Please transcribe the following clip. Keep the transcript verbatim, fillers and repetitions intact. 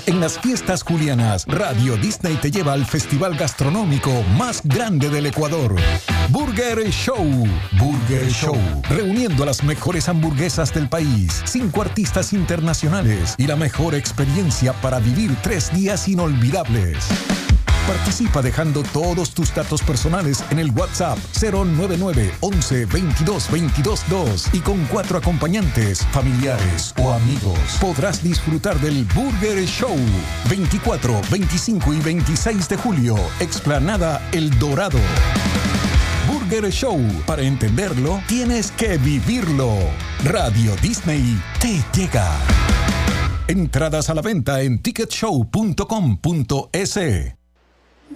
En las fiestas julianas, Radio Disney te lleva al festival gastronómico más grande del Ecuador. Burger Show. Burger Show. Reuniendo a las mejores hamburguesas del país, cinco artistas internacionales y la mejor experiencia para vivir tres días inolvidables. Participa dejando todos tus datos personales en el WhatsApp cero nueve nueve once veintidós veintidós dos y con cuatro acompañantes, familiares o amigos podrás disfrutar del Burger Show. veinticuatro, veinticinco y veintiséis de julio, Explanada El Dorado. Burger Show. Para entenderlo, tienes que vivirlo. Radio Disney te llega. Entradas a la venta en ticket show punto com punto es.